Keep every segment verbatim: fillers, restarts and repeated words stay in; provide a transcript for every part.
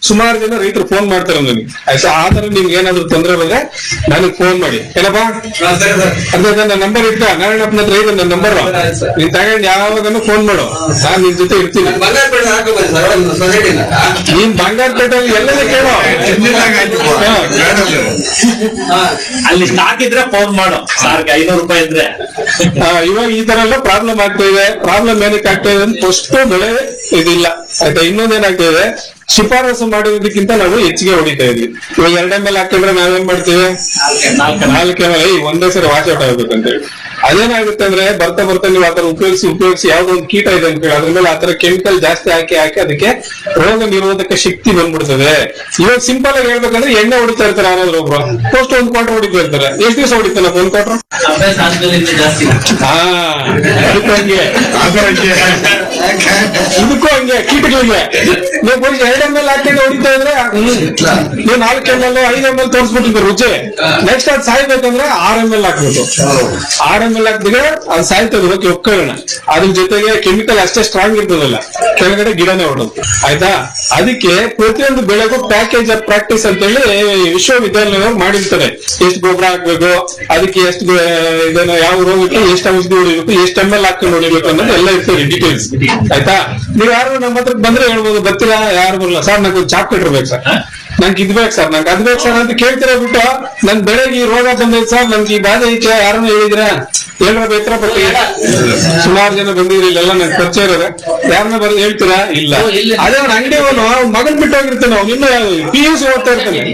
ಸುಮಾರು ಜನ ರೈತರು ಫೋನ್ ಮಾಡ್ತಾರೆ ನನಗೆ. ಆಯ್ತಾ, ಆ ತರ ನಿಮ್ಗೆ ಏನಾದ್ರು ತೊಂದರೆ ಬಂದ್ರೆ ನನಗೆ ಫೋನ್ ಮಾಡಿ, ಏನಪ್ಪಾ ಅದೇ ನನ್ನ ನಂಬರ್ ಇಟ್ಟ ನಾರಾಯಣಪ್ಪನ ಹತ್ರ ಇದೆ ನನ್ನ ನಂಬರ್, ನೀನ್ ತಗೊಂಡು ಯಾವಾಗನು ಫೋನ್ ಮಾಡು, ನಾನ್ ನಿನ್ ಜೊತೆ ಇರ್ತೀನಿ. ನೀನ್ ಬಂಗಾರಪೇಟೆಯಲ್ಲಿ ಎಲ್ಲನೇ ಕೇಳೋ, ಅಲ್ಲಿ ಸ್ಟಾಕ್ ಇದ್ರೆ ಫೋನ್ ಮಾಡು, ಸಾರ್ಗೆ ಐನೂರು ರೂಪಾಯಿ ಇದ್ರೆ. ಇವಾಗ ಈ ತರ ಎಲ್ಲ ಪ್ರಾಬ್ಲಮ್ ಆಗ್ತಾ ಇದೆ. ಪ್ರಾಬ್ಲಮ್ ಏನಕ್ಕೆ ಆಗ್ತಾ ಇದೆ ಅಂದ್ರೆ ಫಸ್ಟ್ ಬೆಳೆ ಇದಿಲ್ಲ, ಆಯ್ತಾ. ಇನ್ನೊಂದೇನಾಗ್ತಾ ಇದೆ, ಶಿಫಾರಸು ಮಾಡೋದಕ್ಕಿಂತ ನಾವು ಹೆಚ್ಚಿಗೆ ಹೊಡಿತಾ ಇದ್ವಿ. ಇವಾಗ ಎರಡ್ ಎಮ್ ಎಲ್ ಹಾಕಿದ್ರೆ ನಾವೇನ್ ಮಾಡ್ತೀವಿ, ನಾಲ್ಕು ಎಮ್ ಎಲ್ ಒಂದೇ ಸರಿ ವಾಚ್ ಔಟ್ ಆಗ್ಬೇಕಂತ ಹೇಳಿ. ಅದೇನಾಗುತ್ತೆ ಅಂದ್ರೆ ಬರ್ತಾ ಬರ್ತಾ ನೀವು ಆತರ ಉಪಯೋಗಿಸಿ ಉಪಯೋಗಿಸಿ ಯಾವ್ದೋ ಒಂದು ಕೀಟ ಇದೆ ಅಂತ ಹೇಳಿ ಅದ್ರ ಮೇಲೆ ಆತರ ಕೆಮಿಕಲ್ ಜಾಸ್ತಿ ಹಾಕಿ ಹಾಕಿ ಅದಕ್ಕೆ ರೋಗ ನಿರೋಧಕ ಶಕ್ತಿ ಬಂದ್ಬಿಡ್ತದೆ. ಇವಾಗ ಸಿಂಪಲ್ ಆಗಿ ಹೇಳ್ಬೇಕಂದ್ರೆ ಎಣ್ಣೆ ಹೊಡಿತಾ ಇರ್ತಾರೆ ಯಾರಾದ್ರೂ ಒಬ್ರು, ಫಸ್ಟ್ ಒಂದ್ ಕ್ವಾರ್ಟರ್ ಹೊಡಿತಾ ಇರ್ತಾರೆ. ಎಷ್ಟು ದಿವಸ ಹೊಡಿತಾನ ಒಂದ್ ಕ್ವಾರ್ಟರ್? ಹಾ, ಅದಕ್ಕೂ ಹಂಗೆ ಇದಕ್ಕೂ ಹಂಗೆ ಕೀಟಗಳಿಗೆ ನೀವು ಬರೀ ಎರಡ್ ಎಮ್ ಎಲ್ ಹಾಕಿ ಹೊಡಿತಾ ಇದ್ರೆ ನೀವು ನಾಲ್ಕು ಎಮ್ ಎಲ್ ಐದು ಎಮ್ ಎಲ್ ತೋರಿಸ್ಬಿಟ್ಟಿದ್ರು ರುಚಿ. ನೆಕ್ಸ್ಟ್ ಅದ್ ಸಾಯ್ಬೇಕಂದ್ರೆ ಆರ್ ಎಮ್ ಎಲ್ ಹಾಕ್ಬೇಕು. ಆರ್ ಎಮ್ ಎಲ್ ಹಾಕಿದ್ರೆ ಅದು ಸಾಯ್ತದೆ, ಓಕೆ ಒಪ್ಕೊಳ್ಳೋಣ. ಅದ್ರ ಜೊತೆಗೆ ಕೆಮಿಕಲ್ ಅಷ್ಟೇ ಸ್ಟ್ರಾಂಗ್ ಇರ್ತದಲ್ಲ, ಕೆಳಗಡೆ ಗಿಡನೇ ಹೊಡೋದು, ಆಯ್ತಾ. ಅದಕ್ಕೆ ಪ್ರತಿಯೊಂದು ಬೆಳೆಗೂ ಪ್ಯಾಕೇಜ್ ಆಫ್ ಪ್ರಾಕ್ಟೀಸ್ ಅಂತ ಹೇಳಿ ವಿಶ್ವವಿದ್ಯಾಲಯದವ್ರು ಮಾಡಿರ್ತಾರೆ. ಎಷ್ಟು ಗೊಬ್ಬರ ಹಾಕ್ಬೇಕು, ಅದಕ್ಕೆ ಎಷ್ಟು ಇದನ್ನ ಯಾವ ರೋಗಕ್ಕೆ ಎಷ್ಟು ಔಷಧಿ ಹೊಡಿಬೇಕು, ಎಷ್ಟು ಎಮ್ ಎಲ್ ಹಾಕೊಂಡು ಹೊಡಿಬೇಕು ಅನ್ನೋದು ಎಲ್ಲ ಇರ್ತದೆ ಡೀಟೇಲ್ಸ್, ಆಯ್ತಾ. ನೀವ್ ಯಾರು ನಮ್ಮ ಹತ್ರ ಬಂದ್ರೆ ಹೇಳ್ಬೋದು, ಬರ್ತೀರಾ? ಯಾರು ಬರಲ್ಲ ಸರ್, ನಂಗೆ ಒಂದು ಚಾಕ್ಲೇಟ್ ಇರ್ಬೇಕು ಸರ್, ನಂಗೆ ಇದ್ ಬೇಕು ಸರ್, ನಂಗೆ ಅದ್ ಬೇಕು ಸರ್ ಅಂತ ಕೇಳ್ತೀರಾ ಬಿಟ್ಟು ನನ್ ಬೆಳೆಗೆ ಈ ರೋಗ ಬಂದೈತೆ ಸರ್, ನನ್ಗೆ ಈ ಬಾಧೆ ಐತೆ, ಯಾರನ್ನ ಹೇಳಿದ್ರ ಏನಾರ ಬೇತರ ಪಟ್ಟಿ ಸುಮಾರು ಜನ ಬಂದಿದ್ರಿ ಇಲ್ಲೆಲ್ಲ ನನ್ ಪರಿಚಯ ಇರೋದೆ, ಯಾರನ್ನ ಬರೋದು ಹೇಳ್ತೀರಾ? ಇಲ್ಲ. ಅದೇ ಅವ್ನ ಅಂಗಡಿ ಅವನು ಮಗನ್ ಬಿಟ್ಟು ಹೋಗಿರ್ತಾನೆ, ಅವ್ನು ಇನ್ನು ಪಿ ಯು ಸಿ ಓದ್ತಾ ಇರ್ತಾನೆ,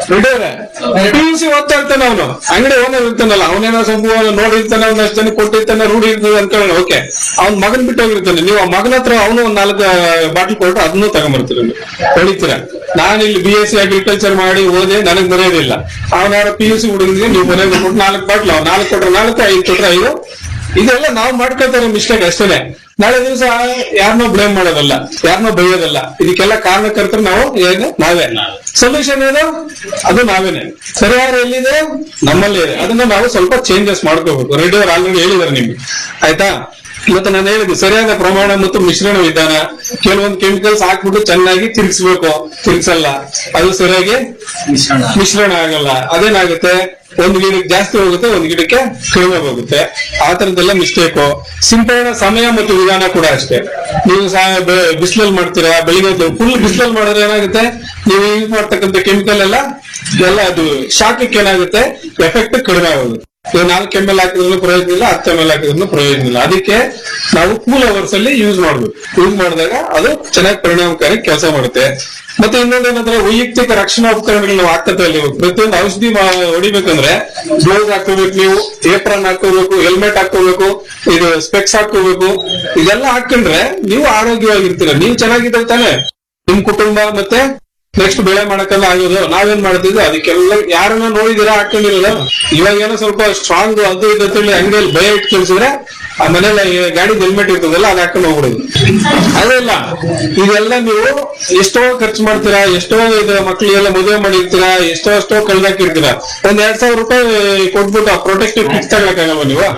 ಪಿ ಯು ಸಿ ಓದ್ತಾ ಇರ್ತಾನೆ ಅವನು, ಅಂಗಡಿ ಓನರ್ ಇರ್ತಾನಲ್ಲ, ಅವನೇನೋ ಸ್ವಲ್ಪ ನೋಡಿರ್ತಾನೆ, ಅವ್ನ ಅಷ್ಟು ಜನ ಕೊಟ್ಟಿರ್ತಾನೆ, ರೂಢಿ ಇರ್ತದೆ ಅನ್ಕೊಳ್ಳೋಣ, ಓಕೆ. ಅವ್ನ್ ಮಗನ್ ಬಿಟ್ಟು ಹೋಗಿರ್ತಾನೆ, ನೀವು ಆ ಮಗನ ಹತ್ರ ಅವನು ಒಂದ್ ನಾಲ್ಕು ಬಾಟಲ್ ಕೊಟ್ರೆ ಅದನ್ನೂ ತಗೊಂಡ್ಬರ್ತೀರ, ಹೊಡಿತೀರಾ. ನಾನು ಇಲ್ಲಿ ಬಿ ಎಸ್ ಸಿ ಅಗ್ರಿಕಲ್ಚರ್ ಮಾಡಿ ಓದಿ ನನಗ್ ಬರೆಯೋದಿಲ್ಲ, ಅವನ ಯಾರು ಪಿ ಯು ಸಿ ಹುಡುಗನಿಗೆ ನೀವು ಬರೆಯೋದು ಕೊಟ್ಟು ನಾಲ್ಕು ಬಾಟ್ಲು, ನಾಲ್ಕು ಕೊಟ್ರೆ ನಾಲ್ಕು, ಐದು ಕೊಟ್ರೆ ಐದು. ಇದೆಲ್ಲ ನಾವು ಮಾಡ್ಕೊಳ್ತಾರೆ ಮಿಸ್ಟೇಕ್ ಅಷ್ಟೇನೆ. ನಾಳೆ ದಿವಸ ಯಾರನ್ನೋ ಬ್ಲೇಮ್ ಮಾಡೋದಲ್ಲ, ಯಾರನ್ನೋ ಬೈಯೋದಲ್ಲ, ಇದಕ್ಕೆಲ್ಲ ಕಾರಣಕರ್ತರು ನಾವು ಏನು ನಾವೇ. ಸೊಲ್ಯೂಷನ್ ಏನು ಅದು ನಾವೇನೆ. ಪರಿಹಾರ ಎಲ್ಲಿದೆ? ನಮ್ಮಲ್ಲಿ ಇದೆ. ಅದನ್ನ ನಾವು ಸ್ವಲ್ಪ ಚೇಂಜಸ್ ಮಾಡ್ಕೋಬೇಕು. ರೆಡ್ಡಿ ಅವರು ಆಲ್ರೆಡಿ ಹೇಳಿದಾರೆ ನಿಮ್ಗೆ, ಆಯ್ತಾ. ಇವತ್ತು ನಾನು ಹೇಳಿದ್ದು ಸರಿಯಾದ ಪ್ರಮಾಣ ಮತ್ತು ಮಿಶ್ರಣ ವಿಧಾನ. ಕೆಲವೊಂದು ಕೆಮಿಕಲ್ಸ್ ಹಾಕ್ಬಿಟ್ಟು ಚೆನ್ನಾಗಿ ತಿರ್ಗಿಸ್ಬೇಕು, ತಿರ್ಗಿಸಲ್ಲ, ಅದು ಸರಿಯಾಗಿ ಮಿಶ್ರಣ ಆಗಲ್ಲ. ಅದೇನಾಗುತ್ತೆ, ಒಂದು ಗಿಡಕ್ಕೆ ಜಾಸ್ತಿ ಹೋಗುತ್ತೆ, ಒಂದು ಗಿಡಕ್ಕೆ ಕಡಿಮೆ ಹೋಗುತ್ತೆ. ಆ ತರದ್ದೆಲ್ಲ ಮಿಸ್ಟೇಕು. ಸಿಂಪಡಣೆ ಸಮಯ ಮತ್ತು ವಿಧಾನ ಕೂಡ ಅಷ್ಟೇ. ನೀವು ಬಿಸಿಲಲ್ಲಿ ಮಾಡ್ತೀರಾ, ಬೆಳಿಗ್ಗೆ ಫುಲ್ ಬಿಸಿಲಲ್ಲಿ ಮಾಡಿದ್ರೆ ಏನಾಗುತ್ತೆ, ನೀವು ಯೂಸ್ ಮಾಡ್ತಕ್ಕಂಥ ಕೆಮಿಕಲ್ ಎಲ್ಲ ಎಲ್ಲ ಅದು ಶಾಖಕ್ಕೆ ಏನಾಗುತ್ತೆ, ಎಫೆಕ್ಟ್ ಕಡಿಮೆ ಆಗೋದು. ನೀವು ನಾಲ್ಕು ಎಮ್ ಎಲ್ ಹಾಕಿದ್ರು ಪ್ರಯೋಜನ ಇಲ್ಲ, ಹತ್ತು ಎಮ್ ಎಲ್ ಹಾಕಿದ್ರು ಪ್ರಯೋಜನ ಇಲ್ಲ. ಅದಕ್ಕೆ ನಾವು ಕೂಲ್ ಅವರ್ಸ್ ಅಲ್ಲಿ ಯೂಸ್ ಮಾಡ್ಬೇಕು. ಯೂಸ್ ಮಾಡಿದಾಗ ಅದು ಚೆನ್ನಾಗಿ ಪರಿಣಾಮಕಾರಿ ಕೆಲಸ ಮಾಡುತ್ತೆ. ಮತ್ತೆ ಇನ್ನೊಂದೇನಂದ್ರೆ ವೈಯಕ್ತಿಕ ರಕ್ಷಣಾ ಉಪಕರಣಗಳು ನಾವು ಹಾಕತ್ತಲ್ಲಿ ಪ್ರತಿಯೊಂದು ಔಷಧಿ ಹೊಡಿಬೇಕಂದ್ರೆ ಗ್ಲೌಸ್ ಹಾಕೋಬೇಕು, ನೀವು ಏಪ್ರನ್ ಹಾಕೋಬೇಕು, ಹೆಲ್ಮೆಟ್ ಹಾಕೋಬೇಕು, ಇದು ಸ್ಪೆಕ್ಸ್ ಹಾಕೋಬೇಕು. ಇದೆಲ್ಲ ಹಾಕೊಂಡ್ರೆ ನೀವು ಆರೋಗ್ಯವಾಗಿರ್ತೀರ. ನೀವು ಚೆನ್ನಾಗಿದ್ರೆ ತಾನೆ ನಿಮ್ ಕುಟುಂಬ ಮತ್ತೆ ನೆಕ್ಸ್ಟ್ ಬೆಳೆ ಮಾಡಕ್ಕೆಲ್ಲ ಆಗೋದು. ನಾವೇನ್ ಮಾಡ್ತಿದ್ವಿ ಅದಕ್ಕೆಲ್ಲ ಯಾರನ್ನ ನೋಡಿದಿರಾ ಹಾಕೊಂಡಿರಲ್ಲ. ಇವಾಗ ಏನೋ ಸ್ವಲ್ಪ ಸ್ಟ್ರಾಂಗ್ ಅದು ಇದು ಅಂತೇಳಿ ಅಂಗಡಿಯಲ್ಲಿ ಭಯ ಇಟ್ಟು ಕಳ್ಸಿದ್ರೆ ಆ ಮನೇಲಿ ಗಾಡಿ ಹೆಲ್ಮೆಟ್ ಇರ್ತದಲ್ಲ ಅದ್ ಹಾಕೊಂಡು ಹೋಗ್ಬಿಡುದು. ಅದೆಲ್ಲ ಇದೆಲ್ಲ ನೀವು ಎಷ್ಟೋ ಖರ್ಚು ಮಾಡ್ತೀರಾ, ಎಷ್ಟೋ ಇದು ಮಕ್ಳಿಗೆಲ್ಲ ಮದುವೆ ಮಾಡಿರ್ತೀರಾ, ಎಷ್ಟೋ ಎಷ್ಟೋ ಕಳ್ದಾಕಿರ್ತೀರಾ. ಒಂದ್ ಎರಡ್ ಸಾವಿರ ರೂಪಾಯಿ ಕೊಟ್ಬಿಟ್ಟು ಆ ಪ್ರೊಟೆಕ್ಟಿವ್ ಕಿಟ್ಸ್ ತಗೊಳಕ್ಕಾಗಲ್ಲ. ನೀವು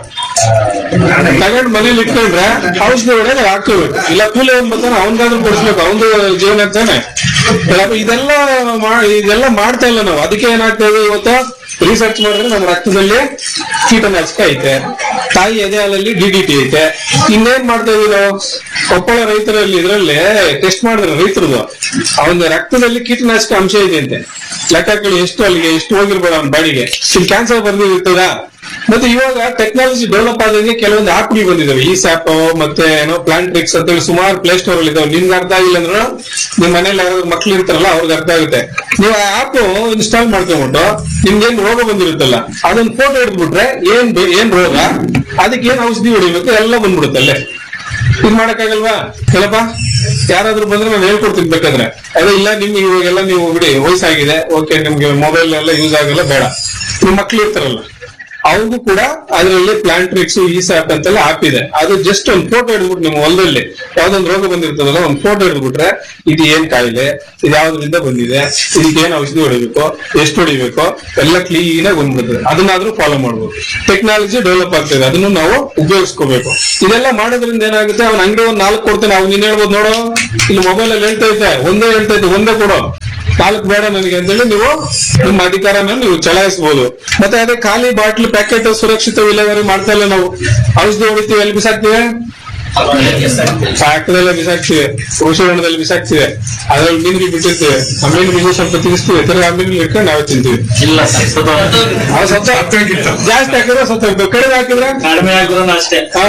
ತಗೊಂಡ್ ಮನೇಲಿ ಇಟ್ಕೊಂಡ್ರೆ ಔಷಧಿ ಹೊಡೆದ್ರೆ ಹಾಕೋಬೇಕು. ಇಲ್ಲ ಕೂಲಿ ಅವ್ನ್ ಬರ್ತಾನೆ, ಅವನ್ಗಾದ್ರೂ ಕೊಡಿಸ್ಬೇಕು, ಅವನದು ಜೀವನ ಅಂತಾನೆ. ಇದೆಲ್ಲ ಇದೆಲ್ಲ ಮಾಡ್ತಾ ಇಲ್ಲ ನಾವು. ಅದಕ್ಕೆ ಏನಾಗ್ತಾ ಇದೆ, ಇವತ್ತು ರಿಸರ್ಚ್ ಮಾಡಿದ್ರೆ ನಮ್ಮ ರಕ್ತದಲ್ಲಿ ಕೀಟನಾಶಕ ಐತೆ, ತಾಯಿ ಎದೆ ಹಾಲಲ್ಲಿ ಡಿ ಡಿ ಟಿ ಐತೆ. ಇನ್ನೇನ್ ಮಾಡ್ತಾ ಇದೀವಿ ನಾವು? ಕೊಪ್ಪಳ ರೈತರಲ್ಲಿ ಇದ್ರಲ್ಲಿ ಟೆಸ್ಟ್ ಮಾಡಿದ್ರೆ ರೈತರದು ಅವನ ರಕ್ತದಲ್ಲಿ ಕೀಟನಾಶಕ ಅಂಶ ಇದೆ ಅಂತೆ. ಲೆಕ್ಕಗಳು ಎಷ್ಟು ಅಲ್ಲಿಗೆ ಎಷ್ಟು ಹೋಗಿರ್ಬೋದು ಅವನ ಬಾಡಿಗೆ. ಇಲ್ಲಿ ಕ್ಯಾನ್ಸರ್ ಬಂದಿರ್ತದ. ಮತ್ತೆ ಇವಾಗ ಟೆಕ್ನಾಲಜಿ ಡೆವಲಪ್ ಆದಂಗೆ ಕೆಲವೊಂದು ಆಪ್ಗಳು ಬಂದಿದಾವೆ, ಈ ಸ್ಯಾಪ್ ಮತ್ತೆ ಏನೋ ಪ್ಲಾಂಟ್ರಿಕ್ಸ್ ಅಂತ ಹೇಳಿ ಸುಮಾರು ಪ್ಲೇ ಸ್ಟೋರ್ ಅಲ್ಲಿ ಇದಾವೆ. ನಿಮ್ಗೆ ಅರ್ಥ ಆಗಿಲ್ಲ ಅಂದ್ರೆ ನಿಮ್ ಮನೇಲಿ ಯಾರಾದ್ರೂ ಮಕ್ಳು ಇರ್ತಾರಲ್ಲ ಅವ್ರಿಗೆ ಅರ್ಥ ಆಗುತ್ತೆ. ನೀವು ಆ ಆಪ್ ಇನ್ಸ್ಟಾಲ್ ಮಾಡ್ಕೊಂಡ್ಬಿಟ್ಟು ನಿಮ್ಗೇನ್ ರೋಗ ಬಂದಿರುತ್ತಲ್ಲ ಅದನ್ನ ಫೋಟೋ ಹಿಡಿದ್ಬಿಟ್ರೆ ಏನ್ ಏನ್ ರೋಗ, ಅದಕ್ಕೆ ಏನ್ ಔಷಧಿ ಹೊಡಿಬೇಕು ಎಲ್ಲ ಬಂದ್ಬಿಡುತ್ತೆ ಅಲ್ಲೇ. ಇದ್ ಮಾಡಕ್ಕಾಗಲ್ವಾ? ಹೇಳಪ್ಪ, ಯಾರಾದ್ರೂ ಬಂದ್ರೆ ನಾನು ಹೇಳ್ಕೊಡ್ತೀನಿ ಬೇಕಾದ್ರೆ. ಅದೇ ಇಲ್ಲ ನಿಮ್ಗೆ ಇವಾಗೆಲ್ಲ ನೀವು ಬಿಡಿ ವಯಸ್ಸಾಗಿದೆ, ಓಕೆ, ನಿಮ್ಗೆ ಮೊಬೈಲ್ ಎಲ್ಲ ಯೂಸ್ ಆಗಲ್ಲ, ಬೇಡ. ನಿಮ್ ಮಕ್ಳು ಇರ್ತಾರಲ್ಲ ಅವ್ರಿಗೂ ಕೂಡ ಅದರಲ್ಲಿ ಪ್ಲಾಂಟ್ರಿಕ್ಸ್ ಈ ಸ್ಯಾಪ್ ಅಂತೆಲ್ಲ ಆಪ್ ಇದೆ. ಅದು ಜಸ್ಟ್ ಒಂದು ಫೋಟೋ ಹಿಡ್ಬಿಟ್ಟು ನಿಮ್ಮ ಹೊಲದಲ್ಲಿ ಯಾವ್ದೊಂದು ರೋಗ ಬಂದಿರ್ತದಲ್ಲ, ಒಂದು ಫೋಟೋ ಹಿಡ್ಬಿಟ್ರೆ ಇದು ಏನ್ ಕಾಯಿಲೆ, ಇದು ಯಾವ್ದ್ರಿಂದ ಬಂದಿದೆ, ಇದಕ್ಕೆ ಏನ್ ಔಷಧಿ ಹೊಡಿಬೇಕು, ಎಷ್ಟು ಹೊಡಿಬೇಕು ಎಲ್ಲ ಕ್ಲೀನ್ ಆಗಿ ಬಂದ್ಬಿಡ್ತದೆ. ಅದನ್ನಾದ್ರೂ ಫಾಲೋ ಮಾಡ್ಬೋದು. ಟೆಕ್ನಾಲಜಿ ಡೆವಲಪ್ ಆಗ್ತದೆ, ಅದನ್ನು ನಾವು ಉಪಯೋಗಿಸ್ಕೋಬೇಕು. ಇದೆಲ್ಲ ಮಾಡೋದ್ರಿಂದ ಏನಾಗುತ್ತೆ, ಅವ್ನ ಅಂಗಡಿ ಒಂದ್ ನಾಲ್ಕು ಕೊಡ್ತಾನೆ, ಅವ್ನು ನೀನ್ ಹೇಳ್ಬೋದು ನೋಡು ಇಲ್ಲಿ ಮೊಬೈಲ್ ಅಲ್ಲಿ ಹೇಳ್ತಾ ಇದ್ದೆ ಒಂದೇ ಹೇಳ್ತಾ ಇದ್ದೆ ಒಂದೇ ಕೊಡು, ನಾಲ್ಕು ಬೇಡ ನನಗೆ ಅಂತೇಳಿ ನೀವು ನಿಮ್ಮ ಅಧಿಕಾರನ ನೀವು ಚಲಾಯಿಸಬಹುದು. ಮತ್ತೆ ಅದೇ ಖಾಲಿ ಬಾಟ್ಲ್ ಪ್ಯಾಕೆಟ್ ಸುರಕ್ಷಿತ ವಿಲೇವಾರಿ ಮಾಡ್ತಾ ಇಲ್ಲ. ನಾವು ಔಷಧಿ ಹೊಡಿತೀವಿ, ಎಲ್ಲಿ ಬಿಸಾಕ್ತಿವಿ, ಫ್ಯಾಕ್ಟರಿಯಲ್ಲ ಬಿಸಾಕ್ತಿವಿ, ಕೃಷಿ ಹೊಂಡದಲ್ಲಿ ಬಿಸಾಕ್ತಿವಿ, ಅದ್ರಲ್ಲಿ ಮೀನಿಗೆ ಬಿಟ್ಟಿರ್ತೀವಿ, ಆ ಮೀನು ಬೀಜ ಸ್ವಲ್ಪ ತಿನ್ನಿಸ್ತೀವಿ, ತಿರ್ಗಿ ಆ ಮೀನಿಗೆ ಇಟ್ಕೊಂಡು ನಾವೇ ತಿಂತೀವಿ. ಇಲ್ಲ ಸರ್, ಅವ್ ಸತ್ತ ಜಾಸ್ತಿ ಹಾಕಿದ್ರೆ ಸತ್ತ, ಕಡಿಮೆ ಹಾಕಿದ್ರೆ ಕಡಿಮೆ ಆಗಿದ್ರು ಅಷ್ಟೇ. ಹಾ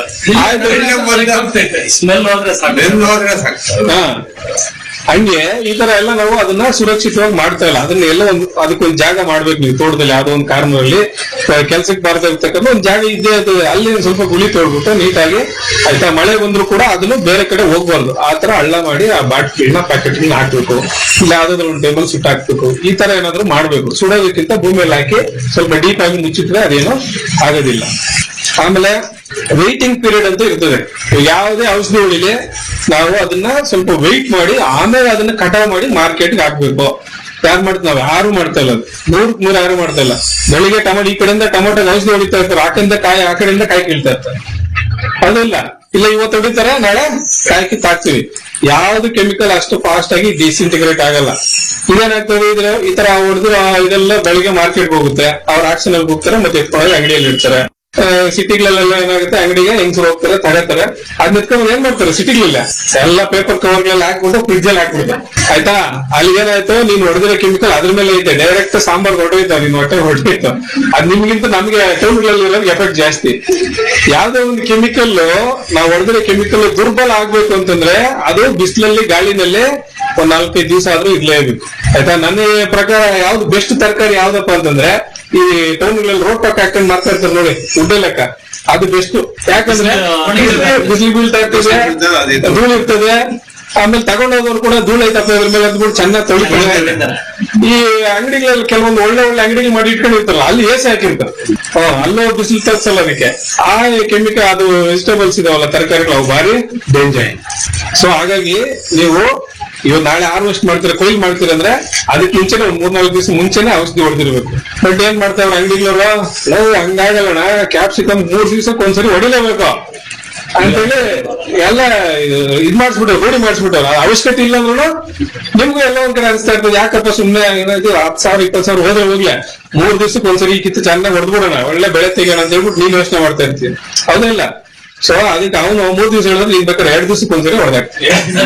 ಆಯ್ತು, ಸ್ಮೆಲ್ ಹೋದ್ರೆ ಸಾಕು. ಹಾ ಹಂಗೆ ಈ ತರ ಎಲ್ಲ ನಾವು ಅದನ್ನ ಸುರಕ್ಷಿತವಾಗಿ ಮಾಡ್ತಾ ಇಲ್ಲ. ಅದನ್ನ ಎಲ್ಲ ಒಂದು ಅದಕ್ಕೊಂದು ಜಾಗ ಮಾಡ್ಬೇಕು. ನೀವು ತೋಟದಲ್ಲಿ ಯಾವ್ದೋ ಒಂದು ಕಾರ್ನಲ್ಲಿ ಕೆಲ್ಸಕ್ಕೆ ಬಾರದೇ ಇರ್ತಕ್ಕಂಥ ಒಂದು ಜಾಗ ಇದ್ದೇ ಇರ್ತದೆ, ಅಲ್ಲಿ ಸ್ವಲ್ಪ ಗುಳಿ ತೊಳ್ಬಿಟ್ಟು ನೀಟಾಗಿ ಆಯ್ತಾ, ಮಳೆ ಬಂದ್ರು ಕೂಡ ಅದನ್ನು ಬೇರೆ ಕಡೆ ಹೋಗ್ಬಾರ್ದು. ಆ ತರ ಹಳ್ಳ ಮಾಡಿ ಆ ಬಾಟ್ಲಿನ ಪ್ಯಾಕೆಟ್ಗಳನ್ನ ಹಾಕ್ಬೇಕು, ಇಲ್ಲ ಯಾವ್ದಾದ್ರು ಒಂದು ಟೇಬಲ್ ಸುಟ್ಟು ಹಾಕ್ಬೇಕು. ಈ ತರ ಏನಾದ್ರು ಮಾಡ್ಬೇಕು. ಸುಡೋದಕ್ಕಿಂತ ಭೂಮಿಯಲ್ಲಿ ಹಾಕಿ ಸ್ವಲ್ಪ ಡೀಪ್ ಆಗಿ ಮುಚ್ಚಿಟ್ರೆ ಅದೇನು ಆಗೋದಿಲ್ಲ. ಆಮೇಲೆ ವೇಟಿಂಗ್ ಪೀರಿಯಡ್ ಅಂತ ಇರ್ತದೆ. ಯಾವುದೇ ಔಷಧಿ ಹೊಡಿಲಿ ನಾವು ಅದನ್ನ ಸ್ವಲ್ಪ ವೆಯ್ಟ್ ಮಾಡಿ ಆಮೇಲೆ ಅದನ್ನ ಕಟಾವ್ ಮಾಡಿ ಮಾರ್ಕೆಟ್ಗೆ ಹಾಕ್ಬೇಕು. ಯಾರು ಮಾಡ್ತೀವಿ, ನಾವು ಯಾರು ಮಾಡ್ತಾ ಇಲ್ಲ. ಅದು ನೂರಕ್ ನೂರು ಯಾರು ಮಾಡ್ತಾ ಇಲ್ಲ. ಬೆಳಿಗ್ಗೆ ಟೊಮೊಟೊ ಈ ಕಡೆಯಿಂದ ಟೊಮೊಟೊ ಔಷಧಿ ಹೊಡಿತಾ ಇರ್ತಾರೆ, ಆ ಕಡೆಯಿಂದ ಕಾಯಿ ಆ ಕಡೆಯಿಂದ ಕಾಯಿ ಕೀಳ್ತಾ ಇರ್ತಾರೆ. ಅದಲ್ಲ, ಇಲ್ಲ ಇವತ್ತು ಹೊಡಿತಾರೆ ನಾಳೆ ಕಾಯಿ ಕಿತ್ತು ಹಾಕ್ತಿವಿ. ಯಾವ್ದು ಕೆಮಿಕಲ್ ಅಷ್ಟು ಫಾಸ್ಟ್ ಆಗಿ ಡಿಸಿಂಟಿಗ್ರೇಟ್ ಆಗಲ್ಲ. ಇದೇನಾಗ್ತದೆ ಇದ್ರೆ ಈ ತರ ಹೊಡೆದು ಇದೆಲ್ಲ ಬೆಳಿಗ್ಗೆ ಮಾರ್ಕೆಟ್ಗೆ ಹೋಗುತ್ತೆ, ಅವ್ರ ಆಕ್ಷನ್ ಅಲ್ಲಿ ಹೋಗ್ತಾರೆ, ಮತ್ತೆ ಎತ್ಕೊಳ್ಳಿ ಅಂಗಡಿಯಲ್ಲಿ ಇಡ್ತಾರೆ. ಸಿಟಿಗಳೆಲ್ಲ ಏನಾಗುತ್ತೆ, ಅಂಗಡಿಗೆ ಹೆಂಗ್ಸರು ಹೋಗ್ತಾರೆ ತಗೋತಾರೆ, ಅದ್ ನಿತ್ಕೊಂಡು ಏನ್ ಮಾಡ್ತಾರೆ ಸಿಟಿಗಳಿಲ್ಲ ಎಲ್ಲ ಪೇಪರ್ ಕವರ್ಗಳೆಲ್ಲ ಹಾಕ್ಬಿಟ್ಟು ಫ್ರಿಡ್ಜ್ ಅಲ್ಲಿ ಹಾಕ್ಬಿಟ್ಟು ಆಯ್ತಾ. ಅಲ್ಲಿ ಏನಾಯ್ತು, ನೀನ್ ಹೊಡೆದಿರೋ ಕೆಮಿಕಲ್ ಅದ್ರ ಮೇಲೆ ಐತೆ, ಡೈರೆಕ್ಟ್ ಸಾಂಬಾರ್ ಹೊಡೆಯೋಯ್ತು, ನಿನ್ ಹೊಟ್ಟೆ ಹೊಡೆಯೋಯ್ತು. ಅದ್ ನಿಮ್ಗಿಂತ ನಮ್ಗೆ ಟೌನ್ಗಳಲ್ಲಿ ಇರೋದು ಎಫೆಕ್ಟ್ ಜಾಸ್ತಿ. ಯಾವ್ದೋ ಒಂದು ಕೆಮಿಕಲ್ ನಾವು ಹೊಡೆದಿರೋ ಕೆಮಿಕಲ್ ದುರ್ಬಲ ಆಗ್ಬೇಕು ಅಂತಂದ್ರೆ ಅದು ಬಿಸಿಲಲ್ಲಿ ಗಾಳಿನಲ್ಲಿ ಒಂದ್ ನಾಲ್ಕೈದು ದಿವಸ ಆದ್ರೂ ಇರ್ಲೇಬೇಕು ಆಯ್ತಾ. ನನ್ನ ಪ್ರಕಾರ ಯಾವ್ದು ಬೆಸ್ಟ್ ತರಕಾರಿ ಯಾವ್ದಪ್ಪ ಅಂತಂದ್ರೆ ಈ ಟೌನ್ಗಳಲ್ಲಿ ರೋಡ್ ಪಕ್ಕ ಹಾಕೊಂಡ್ ಮಾಡ್ತಾ ಇರ್ತಾರೆ ನೋಡಿ, ಉಡ್ಡೆ ಲೆಕ್ಕ, ಅದು ಬೆಸ್ಟ್. ಯಾಕಂದ್ರೆ ಬಿಸಿಲು ಬೀಳ್ತಾ ಇರ್ತದೆ, ಧೂಳು ಇರ್ತದೆ, ಆಮೇಲೆ ತಗೊಂಡೋದವ್ರು ಕೂಡ ಧೂಳು ಐತಪ್ಪ ಅದ್ರ ಮೇಲೆ ಅಂದ್ಬಿಟ್ಟು ಚೆನ್ನಾಗಿ ತೊಳಿತಾರೆ. ಈ ಅಂಗಡಿಗಳಲ್ಲಿ ಕೆಲವೊಂದು ಒಳ್ಳೆ ಒಳ್ಳೆ ಅಂಗಡಿಗಳು ಮಾಡಿ ಇಟ್ಕೊಂಡಿರ್ತಾರಲ್ಲ, ಅಲ್ಲಿ ಏಸಿ ಹಾಕಿರ್ತಾರೆ, ಅಲ್ಲೂ ಬಿಸಿಲು ತರ್ಸಲ್ಲ ಅದಕ್ಕೆ. ಆ ಕೆಮಿಕಲ್ ಅದು ವೆಜಿಟೇಬಲ್ಸ್ ಇದಾವಲ್ಲ ತರಕಾರಿಗಳು, ಅವು ಭಾರಿ ಡೇಂಜರ್. ಸೊ ಹಾಗಾಗಿ ನೀವು ಇವಾಗ ನಾಳೆ ಹಾರ್ವೆಸ್ಟ್ ಮಾಡ್ತೀರಾ, ಕೊಯ್ಲು ಮಾಡ್ತೀರಾ ಅಂದ್ರೆ ಅದಕ್ಕೆ ಮುಂಚೆನೆ ಒಂದ್ ಮೂರ್ನಾಲ್ಕು ದಿವಸ ಮುಂಚೆನೆ ಔಷಧಿ ಹೊಡೆದಿರ್ಬೇಕು. ಬಟ್ ಏನ್ ಮಾಡ್ತಾವ್ರ ಅಂಗಡಿಗಳವ್ರು, ನಾವು ಹಂಗಾಗಲ್ಲಣ ಕ್ಯಾಪ್ಸಿಕಮ್ ಮೂರ್ ದಿವ್ಸಕ್ಕೆ ಒಂದ್ಸರಿ ಹೊಡಿಲೇಬೇಕು ಅಂತೇಳಿ ಎಲ್ಲ ಇದ್ ಮಾಡಿಸ್ಬಿಟ್ಟವ್ರು, ರೂಢಿ ಮಾಡಿಸ್ಬಿಟ್ಟವ್ರು. ಅವಶ್ಯಕತೆ ಇಲ್ಲ ಅಂದ್ರೂ ನಿಮ್ಗೂ ಎಲ್ಲ ಒಂದ್ ಕಡೆ ಅನಿಸ್ತಾ ಇರ್ತದೆ, ಯಾಕಪ್ಪ ಸುಮ್ನೆ ಏನಾಯ್ತು ಹತ್ತು ಸಾವಿರ ಇಪ್ಪತ್ತು ಸಾವಿರ ಹೋದ್ರೆ ಹೋಗ್ಲೆ, ಮೂರ್ ದಿವ್ಸಕ್ಕೆ ಒಂದ್ಸರಿ ಈ ಕಿತ್ತು ಚೆನ್ನಾಗಿ ಹೊಡೆದ್ಬಿಡೋಣ, ಒಳ್ಳೆ ಬೆಳೆ ತೆಗೋಣ ಅಂತ ಹೇಳ್ಬಿಟ್ಟು ನೀನ್ ಯೋಚನೆ ಮಾಡ್ತಾ ಇರ್ತೀನಿ. ಹೌದಿಲ್ಲ? ಸೊ ಅದಕ್ಕೆ ಅವನು ಮೂರ್ ದಿವಸ ಹೇಳಿದ್ರೆ ನೀನ್ ಬೇಕಾದ್ರೆ ಎರಡ್ ದಿವಸಕ್ಕೆ ಒಂದ್ಸರಿ ಹೊಡೆದಾಕ್ತಿ.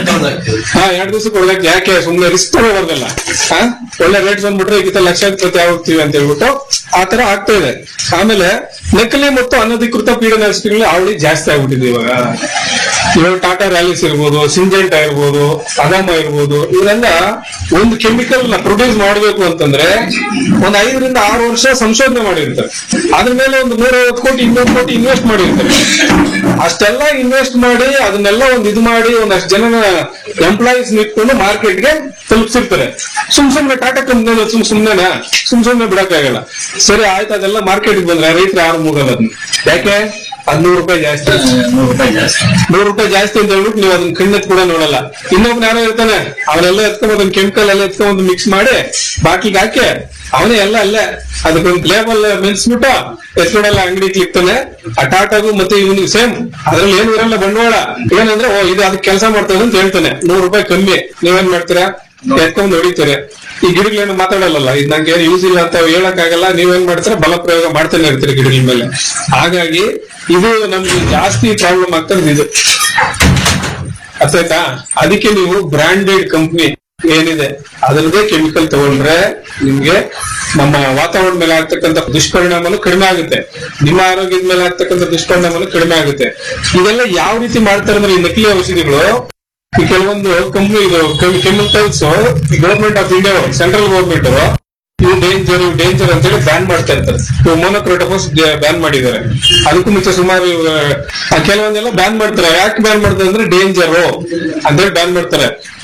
ಹಾ ಎರಡ್ ದಿವಸಕ್ಕೆ ಹೊಡೆದಾಕ್ತಿ. ಯಾಕೆ ಸುಮ್ನೆ ರಿಸ್ಕ್ ತಗೋಬಾರ್ದಲ್ಲ. ಹಾ ಒಳ್ಳೆ ರೇಟ್ ಬಂದ್ಬಿಟ್ರೆ ಈಗ ಲಕ್ಷಾಧಿಪತಿ ಹೋಗ್ತೀವಿ ಅಂತ ಹೇಳ್ಬಿಟ್ಟು ಆತರ ಆಗ್ತಾ ಇದೆ. ಆಮೇಲೆ ನಕಲಿ ಮತ್ತು ಅನಧಿಕೃತ ಪೀಡನಾಶಕಗಳು ಅವಳಿ ಜಾಸ್ತಿ ಆಗ್ಬಿಟ್ಟಿದೆ ಇವಾಗ. ಇವಾಗ ಟಾಟಾ ರ್ಯಾಲಿಸ್ ಇರ್ಬೋದು, ಸಿಂಜೆಂಟಾ ಇರ್ಬೋದು, ಅದಾಮ ಇರ್ಬೋದು, ಇವರೆಲ್ಲ ಒಂದು ಕೆಮಿಕಲ್ ನ ಪ್ರೊಡ್ಯೂಸ್ ಮಾಡ್ಬೇಕು ಅಂತಂದ್ರೆ ಒಂದ್ ಐದರಿಂದ ಆರು ವರ್ಷ ಸಂಶೋಧನೆ ಮಾಡಿರ್ತಾರೆ. ಅದ್ರ ಮೇಲೆ ಒಂದು ನೂರೈವತ್ತು ಕೋಟಿ ಇನ್ನೂರು ಕೋಟಿ ಇನ್ವೆಸ್ಟ್ ಮಾಡಿರ್ತಾರೆ. ಅಷ್ಟೆಲ್ಲ ಇನ್ವೆಸ್ಟ್ ಮಾಡಿ ಅದನ್ನೆಲ್ಲ ಒಂದ್ ಇದು ಮಾಡಿ ಒಂದಷ್ಟು ಜನ ಎಂಪ್ಲಾಯೀಸ್ ನಿಟ್ಕೊಂಡು ಮಾರ್ಕೆಟ್ಗೆ ತಲುಪಿಸಿರ್ತಾರೆ. ಸುಮ್ ಸುಮ್ನೆ ಟಾಟಾ ಕಂಪ್ನಿ ಸುಮ್ ಸುಮ್ನೆನಾ ಸುಮ್ ಸುಮ್ನೆ ಬಿಡಕ್ಕಾಗಲ್ಲ. ಸರಿ ಆಯ್ತು, ಅದೆಲ್ಲ ಮಾರ್ಕೆಟ್ಗೆ ಬಂದ್ರೆ ರೈತರು ಯಾರು ಮುಗಲ್ಲ ಅದನ್ನ. ಯಾಕೆ? ಹನ್ನೂರು ರೂಪಾಯಿ ಜಾಸ್ತಿ, ನೂರು ರೂಪಾಯಿ ಜಾಸ್ತಿ ನೂರು ರೂಪಾಯಿ ಜಾಸ್ತಿ ಅಂತ ಹೇಳ್ಬಿಟ್ಟು ನೀವು ಅದನ್ನ ಕಣ್ಣೆತ್ ಕೂಡ ನೋಡಲ್ಲ. ಇನ್ನೊಬ್ನ ಯಾರೋ ಇರ್ತಾನೆ, ಅವನೆಲ್ಲ ಎತ್ಕೊಂಡ್ ಅದನ್ನ ಕೆಮಿಕಲ್ ಎಲ್ಲ ಎತ್ಕೊಂಡ್ ಮಿಕ್ಸ್ ಮಾಡಿ ಬಾಟ್ಲಿಗೆ ಹಾಕಿ ಅವನೇ ಎಲ್ಲ ಅಲ್ಲೇ ಅದಕ್ಕೊಂದು ಲೇಬಲ್ ಮೆನ್ಸ್ಬಿಟ್ಟು ಎತ್ಕೊಂಡೆಲ್ಲ ಅಂಗಡಿ ಕ್ಲಿಕ್ತಾನೆ. ಆ ಟಾಟಾಗೂ ಮತ್ತೆ ಇವನಿಗೆ ಸೇಮ್, ಅದ್ರಲ್ಲಿ ಏನು ಇರಲ್ಲ ಬಂಡವಾಳ. ಏನಂದ್ರೆ ಓ ಇದು ಅದಕ್ಕೆ ಕೆಲಸ ಮಾಡ್ತದೆ ಅಂತ ಹೇಳ್ತಾನೆ, ನೂರು ರೂಪಾಯಿ ಕಮ್ಮಿ. ನೀವೇನ್ ಮಾಡ್ತೀರಾ? ಎತ್ಕೊಂಡ್ ಹೊಡಿತಾರೆ. ಈ ಗಿಡಗಳೇನು ಮಾತಾಡಲ್ಲ, ಇದು ನಂಗೆ ಏನು ಯೂಸ್ ಇಲ್ಲ ಅಂತ ಹೇಳಕ್ ಆಗಲ್ಲ. ನೀವೇನ್ ಮಾಡ್ತೀರಾ? ಬಲ ಪ್ರಯೋಗ ಮಾಡ್ತಾನೆ ಇರ್ತೀರಿ ಗಿಡಗಳ ಮೇಲೆ. ಹಾಗಾಗಿ ಇದು ನಮ್ಗೆ ಜಾಸ್ತಿ ಪ್ರಾಬ್ಲಮ್ ಆಗ್ತದೆ ಇದು, ಅರ್ಥಾಯ್ತಾ? ಅದಕ್ಕೆ ನೀವು ಬ್ರಾಂಡೆಡ್ ಕಂಪ್ನಿ ಏನಿದೆ ಅದರದೇ ಕೆಮಿಕಲ್ ತಗೊಂಡ್ರೆ ನಿಮ್ಗೆ ನಮ್ಮ ವಾತಾವರಣ ಮೇಲೆ ಆಗ್ತಕ್ಕಂಥ ದುಷ್ಪರಿಣಾಮನು ಕಡಿಮೆ ಆಗುತ್ತೆ, ನಿಮ್ಮ ಆರೋಗ್ಯದ ಮೇಲೆ ಆಗ್ತಕ್ಕಂಥ ದುಷ್ಪರಿಣಾಮನು ಕಡಿಮೆ ಆಗುತ್ತೆ. ಇದೆಲ್ಲ ಯಾವ ರೀತಿ ಮಾಡ್ತಾರೆ ಅಂದ್ರೆ ಈ ನಕಲಿ ಔಷಧಿಗಳು, ಈ ಕೆಲವೊಂದು ಕಂಪ್ನಿ ಇದು chemicals government of India, central government ಇವು ಡೇಂಜರ್ ಇವು ಡೇಂಜರ್ ಅಂತ ಹೇಳಿ ಬ್ಯಾನ್ ಮಾಡ್ತಾ ಇರ್ತಾರೆ. ಇವು ಮೊನೊಕ್ರೋಟೋಫಾಸ್ ಬ್ಯಾನ್ ಮಾಡಿದ್ದಾರೆ. ಅದಕ್ಕೂ ಮುಂಚೆ ಸುಮಾರು ಕೆಲವೊಂದೆಲ್ಲ ಬ್ಯಾನ್ ಮಾಡ್ತಾರೆ. ಯಾಕೆ ಬ್ಯಾನ್ ಮಾಡ್ತಾರೆ ಅಂದ್ರೆ ಡೇಂಜರ್ ಅಂತೇಳಿ ಬ್ಯಾನ್ ಮಾಡ್ತಾರೆ.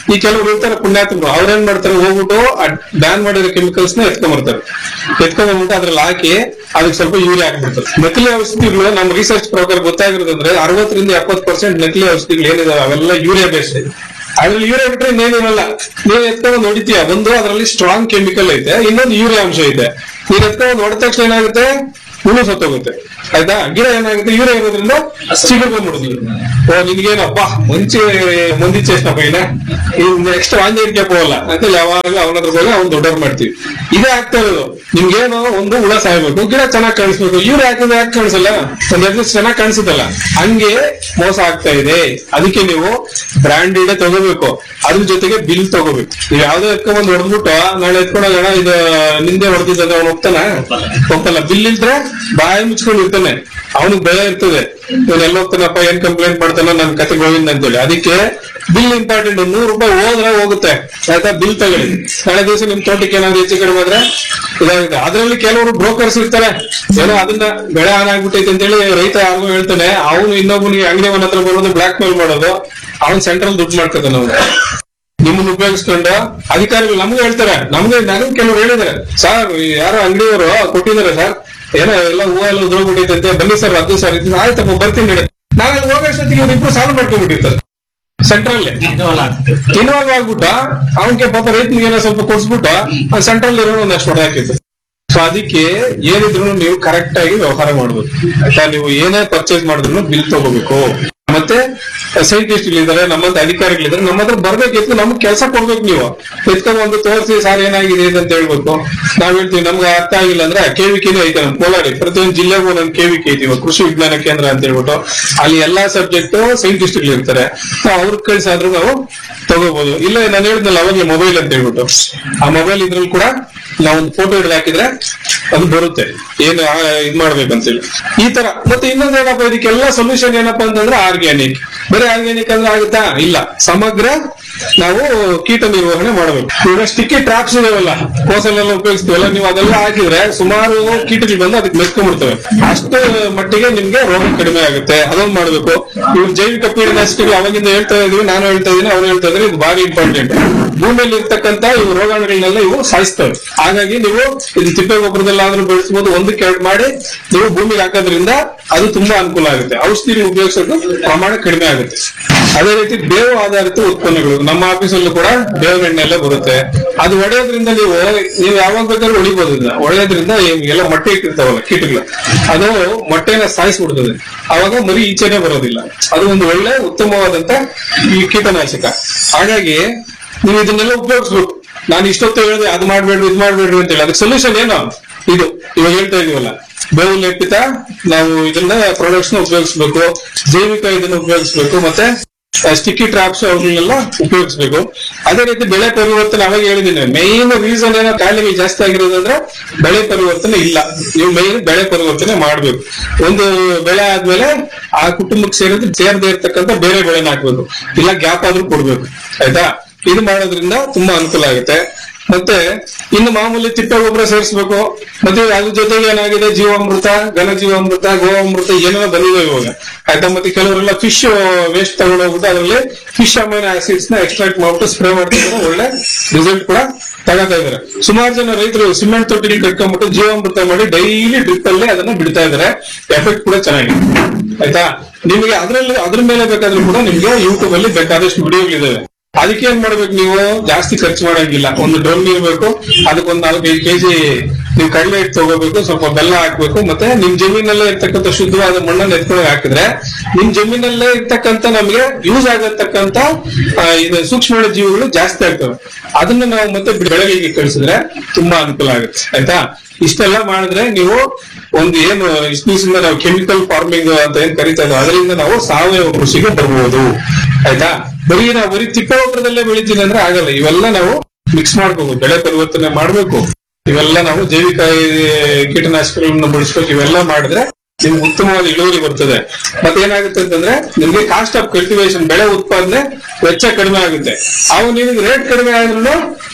ಈ ಕೆಲವರು ಇರ್ತಾರೆ ಪುಣ್ಯಾತ್ಮರು, ಅವ್ರೇನ್ ಮಾಡ್ತಾರೆ, ಹೋಗ್ಬಿಟ್ಟು ಬ್ಯಾನ್ ಮಾಡಿರೋ ಕೆಮಿಕಲ್ಸ್ ನ ಎತ್ಕೊಂಡ್ಬರ್ತಾರೆ. ಎತ್ಕೊಂಡ್ಬಿಟ್ಟು ಅದ್ರಲ್ಲಿ ಹಾಕಿ ಅದಕ್ಕೆ ಸ್ವಲ್ಪ ಯೂರಿಯಾ ಹಾಕ್ಬಿಡ್ತಾರೆ. ನಕಲಿ ಔಷಧಿಗಳು ನಮ್ ರಿಸರ್ಚ್ ಪ್ರಕಾರ ಗೊತ್ತಾಗಿರೋದಂದ್ರೆ ಅರವತ್ತರಿಂದ ಎಪ್ಪತ್ತು ಪರ್ಸೆಂಟ್ ನಕಲಿ ಔಷಧಿಗಳು ಏನಿದಾವೆ ಅವೆಲ್ಲ ಯೂರಿಯಾ ಬೇಸ್ಡ್. ಅದ್ರಲ್ಲಿ ಯೂರಿಯಾ ಬಿಟ್ರೆ ಇನ್ನೇನಿರಲ್ಲ. ನೀವ್ ಎತ್ಕೊಂಡ್ ಹೊಡಿತೀಯ, ಒಂದು ಅದರಲ್ಲಿ ಸ್ಟ್ರಾಂಗ್ ಕೆಮಿಕಲ್ ಐತೆ, ಇನ್ನೊಂದು ಯೂರಿಯಾ ಅಂಶ ಐತೆ. ನೀನ್ ಎತ್ಕೊಂಡ್ ಹೊಡೆದ ತಕ್ಷಣ ಏನಾಗುತ್ತೆ, ಹುಳು ಸತ್ತೋಗುತ್ತೆ. ಆಯ್ತಾ, ಗಿಡ ಏನಾಗುತ್ತೆ, ಯೂರಿಯಾ ಇರೋದ್ರಿಂದ ಸಿಗರ್ ಬಂದ್ಬಿಡುದು. ಓ ನಿನ್ಗೇನಪ್ಪ ಮುಂಚೆ ಮುಂದಿಚ್ಚೇಷ್ಟಪ್ಪ ಇಲ್ಲ ನೆಕ್ಸ್ಟ್ ವಾಂಜೇರಿಕೆ ಹೋಗಲ್ಲ ಅಂತ ಯಾವಾಗ ಅವನದ್ರ ಹೋಗಿ ಅವ್ನು ದೊಡ್ಡವ್ರು ಮಾಡ್ತೀವಿ. ಇದೇ ಆಗ್ತಾ ಇರೋದು. ನಿಮ್ಗೇನು ಒಂದು ಹುಳ ಸಾಯ್ಬೇಕು, ಗಿಡ ಚೆನ್ನಾಗಿ ಕಾಣಿಸ್ಬೇಕು. ಇವ್ರು ಹಾಕಿದ್ರೆ ಯಾಕೆ ಕಾಣಿಸಲ್ಲ, ಒಂದ್ ಎರಡು ಚೆನ್ನಾಗಿ ಕಾಣಿಸುತ್ತಲ್ಲ, ಹಂಗೆ ಮೋಸ ಆಗ್ತಾ ಇದೆ. ಅದಕ್ಕೆ ನೀವು ಬ್ರಾಂಡೆಡ್ ತಗೋಬೇಕು, ಅದ್ರ ಜೊತೆಗೆ ಬಿಲ್ ತಗೋಬೇಕು. ನೀವ್ ಯಾವ್ದೋ ಎತ್ಕೊಂಡ್ ಹೊಡೆದ್ಬಿಟ್ಟು ನಾಳೆ ಎತ್ಕೊಂಡೋಗೋಣ ಇದು ನಿಂದೆ ಹೊಡೆದಿದ್ದ ಅವ್ನು ಒಪ್ತಾನ ಒಪ್ಪಲ್ಲ. ಬಿಲ್ ಇಲ್ದ್ರೆ ಬಾಯಿ ಮುಚ್ಕೊಂಡು ಇರ್ತಾನೆ, ಅವನಿಗೆ ಭಯ ಇರ್ತದೆ, ಇವನ್ ಎಲ್ಲ ಹೋಗ್ತಾನಪ್ಪ ಏನ್ ಕಂಪ್ಲೇಂಟ್ ಮಾಡ್ತಾನ ನನ್ ಕತೆ ಗೋವಿಂದ ಅಂತೇಳಿ. ಅದಕ್ಕೆ ಬಿಲ್ ಇಂಪಾರ್ಟೆಂಟ್. ನೂರು ರೂಪಾಯಿ ಹೋದ್ರೆ ಹೋಗುತ್ತೆ, ಆಯ್ತಾ, ಬಿಲ್ ತಗೊಳ್ಳಿ. ನಾಳೆ ದಿವಸ ನಿಮ್ ತೋಟಕ್ಕೆ ಏನಾದ್ರು ಹೆಚ್ಚು ಕಡಿಮೆ ಆದ್ರೆ ಇದಾಗುತ್ತೆ. ಅದ್ರಲ್ಲಿ ಕೆಲವರು ಬ್ರೋಕರ್ಸ್ ಇರ್ತಾರೆ, ಏನೋ ಅದನ್ನ ಬೆಳೆ ಹಾನಾಗ್ಬಿಟ್ಟೈತೆ ಅಂತೇಳಿ ರೈತ ಯಾರಿಗೂ ಹೇಳ್ತಾನೆ, ಅವನು ಇನ್ನೊಬ್ಬನಿಗೆ ಅಂಗಡಿಯವನ ಹತ್ರ ಬರೋದು ಬ್ಲಾಕ್ ಮೇಲ್ ಮಾಡೋದು, ಅವನ್ ಸೆಂಟ್ರಲ್ ದುಡ್ಡು ಮಾಡ್ಕೊತಾನೆ. ಅವ್ನು ನಿಮ್ಮನ್ನ ಉಪಯೋಗಿಸ್ಕೊಂಡು ಅಧಿಕಾರಿಗಳು ನಮ್ಗೆ ಹೇಳ್ತಾರೆ, ನಮ್ಗೆ ನನಗೆ ಕೆಲವರು ಹೇಳಿದಾರೆ, ಸರ್ ಯಾರೋ ಅಂಗಡಿಯವರು ಕೊಟ್ಟಿದ್ದಾರೆ ಸರ್, ಏನೋ ಎಲ್ಲ ಹೂವು ಎಲ್ಲ ಉದ್ರೋಗ್ಬಿಟ್ಟೈತೆ, ಬನ್ನಿ ಸರ್ ಅದು ಸರ್ ಇದು ಆಯ್ತಪ್ಪ ಬರ್ತೀನಿ. ನಾಳೆ ಹೋಗೋಷ್ಟೊತ್ತಿಗೆ ಇವ್ರು ಇಬ್ರು ಸಾಲ ಮಾಡ್ಕೊಂಡ್ಬಿಟ್ಟಿರ್ತಾರೆ ಸೆಂಟ್ರಲ್ ಇನ್ವಾಲ್ವ್ ಆಗ್ಬಿಟ್ಟ. ಅವನ್ಗೆ ಪಾಪ ರೈತನಿಗೆ ಏನೋ ಸ್ವಲ್ಪ ಕೊಡ್ಸ್ಬಿಟ್ಟು ಸೆಂಟ್ರಲ್ ಇರೋ ಒಂದಷ್ಟು ಹೊಡೆ ಹಾಕಿತ್ತು. ಸೊ ಅದಕ್ಕೆ ಏನಿದ್ರು ನೀವು ಕರೆಕ್ಟ್ ಆಗಿ ವ್ಯವಹಾರ ಮಾಡ್ಬೇಕು. ಆಯ್ತಾ, ನೀವು ಏನೇ ಪರ್ಚೇಸ್ ಮಾಡಿದ್ರು ಬಿಲ್ ತಗೋಬೇಕು. ಮತ್ತೆ ಸೈಂಟಿಸ್ಟ್ ಇದ್ದಾರೆ, ನಮ್ಮಂತ ಅಧಿಕಾರಿಗಳಿದ್ದಾರೆ, ನಮ್ಮ ಹತ್ರ ಬರ್ಬೇಕಿತ್ತು, ನಮ್ಗೆ ಕೆಲಸ ಕೊಡ್ಬೇಕು. ನೀವು ಎತ್ಕೊಂಡ್ ಒಂದು ತೋರಿಸಿ ಸಾರ್ ಏನಾಗಿದೆ ಅಂತ ಹೇಳ್ಬೇಕು. ನಾವ್ ಹೇಳ್ತೀವಿ ನಮ್ಗೆ ಅರ್ಥ ಆಗಿಲ್ಲ ಅಂದ್ರೆ ಕೆವಿಕೆನೂ ಐತೆ ನಮ್ ಕೋಲಾರಿ, ಪ್ರತಿಯೊಂದು ಜಿಲ್ಲೆಗೂ ಒಂದೊಂದು ಕೆವಿಕೆ ಐತಿ, ಕೃಷಿ ವಿಜ್ಞಾನ ಕೇಂದ್ರ ಅಂತ ಹೇಳ್ಬಿಟ್ಟು. ಅಲ್ಲಿ ಎಲ್ಲಾ ಸಬ್ಜೆಕ್ಟ್ ಸೈಂಟಿಸ್ಟ್ ಇರ್ತಾರೆ, ಅವ್ರ ಕಳ್ಸಾದ್ರೂ ನಾವು ತಗೋಬಹುದು. ಇಲ್ಲ ನಾನು ಹೇಳಿದ್ನಲ್ಲ ಅವಾಗಲೇ ಮೊಬೈಲ್ ಅಂತ ಹೇಳ್ಬಿಟ್ಟು, ಆ ಮೊಬೈಲ್ ಇದ್ರಲ್ಲಿ ಕೂಡ ನಾವೊಂದು ಫೋಟೋ ಹಿಡಿದು ಹಾಕಿದ್ರೆ ಅದು ಬರುತ್ತೆ ಏನು ಇದ್ ಮಾಡ್ಬೇಕಂತೇಳಿ ಈ ತರ. ಮತ್ತೆ ಇನ್ನೊಂದು ಏನಪ್ಪಾ, ಇದಕ್ಕೆಲ್ಲ ಸೊಲ್ಯೂಷನ್ ಏನಪ್ಪಾ ಅಂತಂದ್ರೆ ಆರ್ಗ್ಯಾನಿಕ್. ಬರೀ ಆರ್ಗ್ಯಾನಿಕ್ ಅಂದ್ರೆ ಆಗುತ್ತಾ? ಇಲ್ಲ, ಸಮಗ್ರ ನಾವು ಕೀಟ ನಿರ್ವಹಣೆ ಮಾಡಬೇಕು. ಈಗ ಸ್ಟಿಕ್ಕಿ ಟ್ರಾಪ್ಸ್ ಇದಾವಲ್ಲ, ಕೋಸಲೆಲ್ಲ ಉಪಯೋಗಿಸ್ತೀವಲ್ಲ, ನೀವು ಅದೆಲ್ಲ ಹಾಕಿದ್ರೆ ಸುಮಾರು ಕೀಟಗಳು ಬಂದು ಅದಕ್ಕೆ ಮೆಚ್ಕೊಂಡ್ಬಿಡ್ತವೆ. ಅಷ್ಟು ಮಟ್ಟಿಗೆ ನಿಮ್ಗೆ ರೋಗ ಕಡಿಮೆ ಆಗುತ್ತೆ. ಅದೊಂದು ಮಾಡ್ಬೇಕು. ಇವ್ರು ಜೈವಿಕ ಕೀಟನಾಶಕಗಳು ಅವಾಗಿಂದ ಹೇಳ್ತಾ ಇದೀವಿ, ನಾನು ಹೇಳ್ತಾ ಇದೀನಿ, ಅವ್ರು ಹೇಳ್ತಾ ಇದ್ರೆ ಇದು ಬಾರಿ ಇಂಪಾರ್ಟೆಂಟ್. ಭೂಮಿಯಲ್ಲಿ ಇರ್ತಕ್ಕಂತ ಇವು ರೋಗಾಣುಗಳನ್ನೆಲ್ಲ ಇವು ಸಾಯಿಸ್ತವೆ. ಹಾಗಾಗಿ ನೀವು ಇದು ತಿಪ್ಪೆ ಗೊಬ್ಬರದಲ್ಲಾದ್ರೂ ಬೆಳೆಸಬಹುದು, ಒಂದಕ್ಕೆ ಎರಡು ಮಾಡಿ ನೀವು ಭೂಮಿಗೆ ಹಾಕೋದ್ರಿಂದ ಅದು ತುಂಬಾ ಅನುಕೂಲ ಆಗುತ್ತೆ. ಔಷಧಿ ಉಪಯೋಗಿಸೋದು ಪ್ರಮಾಣ ಕಡಿಮೆ ಆಗುತ್ತೆ. ಅದೇ ರೀತಿ ಬೇವು ಆಧಾರಿತ ಉತ್ಪನ್ನಗಳು ನಮ್ಮ ಆಫೀಸಲ್ಲೂ ಕೂಡ ಬೇವಿನ ಎಣ್ಣೆ ಎಲ್ಲ ಬರುತ್ತೆ. ಅದು ಒಡೆಯೋದ್ರಿಂದ ನೀವು ನೀವು ಯಾವಾಗ ಬೇಕಾದ್ರೂ ಹೊಡಿಬಹುದು. ಒಡೆಯೋದ್ರಿಂದ ಎಲ್ಲ ಮೊಟ್ಟೆ ಇಟ್ಟಿರ್ತಾವಲ್ಲ ಕೀಟಗಳು, ಅದು ಮೊಟ್ಟೆನ ಸಾಯಿಸ್ಬಿಡ್ತದೆ. ಅವಾಗ ಮರಿ ಈಚೆನೆ ಬರೋದಿಲ್ಲ. ಅದು ಒಂದು ಒಳ್ಳೆ ಉತ್ತಮವಾದಂತ ಈ ಕೀಟನಾಶಕ. ಹಾಗಾಗಿ ನೀವು ಇದನ್ನೆಲ್ಲ ಉಪಯೋಗಿಸ್ಬೇಕು. ನಾನು ಇಷ್ಟೊತ್ತು ಹೇಳಿದೆ ಅದು ಮಾಡ್ಬೇಡ್ರಿ ಇದು ಮಾಡ್ಬೇಡ್ರಿ ಅಂತ ಹೇಳಿ, ಅದಕ್ಕೆ ಸೊಲ್ಯೂಷನ್ ಏನು ಇದು ಇವಾಗ ಹೇಳ್ತಾ ಇದೀವಲ್ಲ, ಬೇವು ಲೇಪಿತ ನಾವು ಇದನ್ನ ಪ್ರಾಡಕ್ಟ್ಸ್ ನ ಉಪಯೋಗಿಸ್ಬೇಕು, ಜೈವಿಕ ಇದನ್ನ ಉಪಯೋಗಿಸ್ಬೇಕು, ಮತ್ತೆ ಸ್ಟಿಕ್ಕಿ ಟ್ರಾಪ್ಸ್ ಅವ್ರನ್ನೆಲ್ಲ ಉಪಯೋಗಿಸ್ಬೇಕು. ಅದೇ ರೀತಿ ಬೆಳೆ ಪರಿವರ್ತನೆ ಅವಾಗ ಹೇಳಿದ್ದೀನಿ. ಮೈನ್ ರೀಸನ್ ಏನೋ ಕಾಯಿಲೆಗಳು ಜಾಸ್ತಿ ಆಗಿರೋದಂದ್ರೆ ಬೆಳೆ ಪರಿವರ್ತನೆ ಇಲ್ಲ. ನೀವು ಮೈನ್ ಬೆಳೆ ಪರಿವರ್ತನೆ ಮಾಡ್ಬೇಕು. ಒಂದು ಬೆಳೆ ಆದ್ಮೇಲೆ ಆ ಕುಟುಂಬಕ್ಕೆ ಸೇರಿದ್ರೆ ಸೇರದೇ ಇರ್ತಕ್ಕಂಥ ಬೇರೆ ಬೆಳೆನ ಹಾಕ್ಬೇಕು, ಇಲ್ಲ ಗ್ಯಾಪ್ ಆದ್ರೂ ಕೊಡ್ಬೇಕು. ಆಯ್ತಾ, ಇದು ಮಾಡೋದ್ರಿಂದ ತುಂಬಾ ಅನುಕೂಲ ಆಗುತ್ತೆ. ಮತ್ತೆ ಇನ್ನು ಮಾಮೂಲಿ ತಿಪ್ಪೆ ಗೊಬ್ಬರ ಸೇರಿಸ್ಬೇಕು. ಮತ್ತೆ ಅದ್ರ ಜೊತೆಗೆ ಏನಾಗಿದೆ, ಜೀವಾಮೃತ, ಘನ ಜೀವಾಮೃತ, ಗೋವಾಮೃತ ಏನೆಲ್ಲ ಬಂದಿದೆ ಇವಾಗ. ಆಯ್ತಾ, ಮತ್ತೆ ಕೆಲವರೆಲ್ಲ ಫಿಶ್ ವೇಸ್ಟ್ ತಗೊಂಡೋಗ್ಬಿಟ್ಟು ಅದರಲ್ಲಿ ಫಿಶ್ ಅಮೈನೋ ಆಸಿಡ್ಸ್ ನ ಎಕ್ಸ್ಟ್ರಾಕ್ಟ್ ಮಾಡ್ಬಿಟ್ಟು ಸ್ಪ್ರೇ ಮಾಡ್ತಿದ್ದಾರೆ. ಒಳ್ಳೆ ರಿಸಲ್ಟ್ ಕೂಡ ತಗೋತಾ ಇದಾರೆ. ಸುಮಾರು ಜನ ರೈತರು ಸಿಮೆಂಟ್ ತೊಟ್ಟಿಗೆ ಕಟ್ಕೊಂಡ್ಬಿಟ್ಟು ಜೀವಾಮೃತ ಮಾಡಿ ಡೈಲಿ ಡ್ರಿಪ್ ಅಲ್ಲೇ ಅದನ್ನ ಬಿಡ್ತಾ ಇದಾರೆ. ಎಫೆಕ್ಟ್ ಕೂಡ ಚೆನ್ನಾಗಿದೆ. ಆಯ್ತಾ, ನಿಮಗೆ ಅದ್ರಲ್ಲಿ ಅದ್ರ ಮೇಲೆ ಬೇಕಾದ್ರೂ ಕೂಡ ನಿಮ್ಗೆ ಯೂಟ್ಯೂಬ್ ಅಲ್ಲಿ ಬೇಕಾದಷ್ಟು ವಿಡಿಯೋಗಳಿದಾವೆ. ಅದಕ್ಕೆ ಏನ್ ಮಾಡ್ಬೇಕು, ನೀವು ಜಾಸ್ತಿ ಖರ್ಚು ಮಾಡಂಗಿಲ್ಲ. ಒಂದು ಡ್ರಮ್ ಇರ್ಬೇಕು, ಅದಕ್ಕೊಂದ್ ನಾಲ್ಕೈದು ಕೆಜಿ ನೀವು ಕಡಲೆ ಹಿಟ್ಟು ತಗೋಬೇಕು, ಸ್ವಲ್ಪ ಬೆಲ್ಲ ಹಾಕ್ಬೇಕು. ಮತ್ತೆ ನಿಮ್ ಜಮೀನಲ್ಲೇ ಇರ್ತಕ್ಕಂಥ ಶುದ್ಧವಾದ ಮಣ್ಣನ್ನು ಎತ್ಕೊಂಡು ಹಾಕಿದ್ರೆ ನಿಮ್ ಜಮೀನಲ್ಲೇ ಇರ್ತಕ್ಕಂಥ ನಮ್ಗೆ ಯೂಸ್ ಆಗತಕ್ಕಂತ ಇದು ಸೂಕ್ಷ್ಮ ಜೀವಿಗಳು ಜಾಸ್ತಿ ಆಗ್ತವೆ. ಅದನ್ನ ನಾವು ಮತ್ತೆ ಬೆಳೆಗಳಿಗೆ ಕಳಿಸಿದ್ರೆ ತುಂಬಾ ಅನುಕೂಲ ಆಗುತ್ತೆ. ಆಯ್ತಾ, ಇಷ್ಟೆಲ್ಲ ಮಾಡಿದ್ರೆ ನೀವು ಒಂದು ಏನು ಇಷ್ಟು ದಿವಸದಿಂದ ನಾವು ಕೆಮಿಕಲ್ ಫಾರ್ಮಿಂಗ್ ಅಂತ ಏನ್ ಕರಿತಾ ಇದ್ದೀವಿ ಅದರಿಂದ ನಾವು ಸಾವಯವ ಕೃಷಿಗೆ ಬರ್ಬೋದು. ಆಯ್ತಾ, ಬರೀ ನಾವು ಬರೀ ತಿಪ್ಪೆ ಗೊಬ್ಬರದಲ್ಲೇ ಬೆಳಿತೀನಿ ಅಂದ್ರೆ ಆಗಲ್ಲ. ಇವೆಲ್ಲ ನಾವು ಮಿಕ್ಸ್ ಮಾಡ್ಬೇಕು, ಬೆಳೆ ಪರಿವರ್ತನೆ ಮಾಡ್ಬೇಕು. ಇವೆಲ್ಲ ನಾವು ಜೈವಿಕ ಕೀಟನಾಶಕಗಳನ್ನ ಬಳಸ್ಬೇಕು. ಇವೆಲ್ಲ ಮಾಡಿದ್ರೆ ನಿಮ್ಗೆ ಉತ್ತಮವಾದ ಇಳುವರಿ ಬರ್ತದೆ. ಮತ್ತೆ ಏನಾಗುತ್ತೆ ಅಂತಂದ್ರೆ ನಿಮ್ಗೆ ಕಾಸ್ಟ್ ಆಫ್ ಕಲ್ಟಿವೇಶನ್, ಬೆಳೆ ಉತ್ಪಾದನೆ ವೆಚ್ಚ ಕಡಿಮೆ ಆಗುತ್ತೆ. ಅವು ನಿಮ್ಗೆ ರೇಟ್ ಕಡಿಮೆ ಆದ್ರೂ